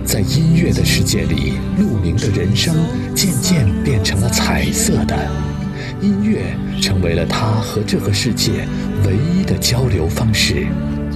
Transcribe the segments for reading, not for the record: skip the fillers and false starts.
在音乐的世界里，陆明的人生渐渐变成了彩色的，音乐成为了他和这个世界唯一的交流方式。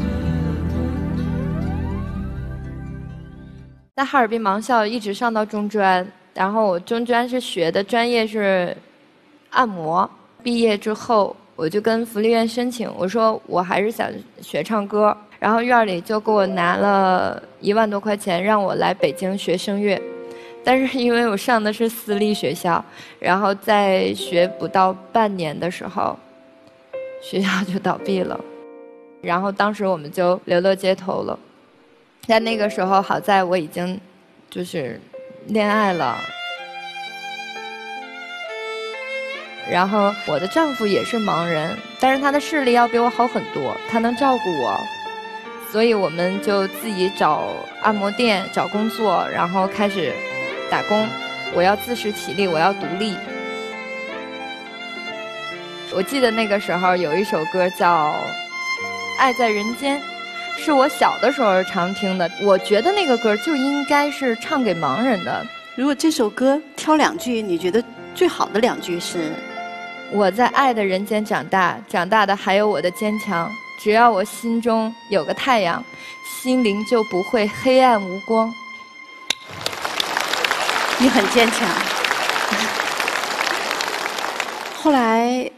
在哈尔滨盲校一直上到中专，然后我中专是学的专业是按摩。毕业之后，我就跟福利院申请，我说我还是想学唱歌，然后院里就给我拿了1万多块钱，让我来北京学声乐。但是因为我上的是私立学校，然后在学不到半年的时候，学校就倒闭了，然后当时我们就流落街头了。在那个时候，好在我已经就是恋爱了，然后我的丈夫也是盲人，但是他的视力要比我好很多，他能照顾我，所以我们就自己找按摩店找工作，然后开始打工。我要自食其力，我要独立。我记得那个时候有一首歌叫《爱在人间》，是我小的时候常听的。我觉得那个歌就应该是唱给盲人的。 如果这首歌挑2句，你觉得最好的2句是？ 我在爱的人间长大，长大的还有我的坚强。只要我心中有个太阳，心灵就不会黑暗无光。 你很坚强。后来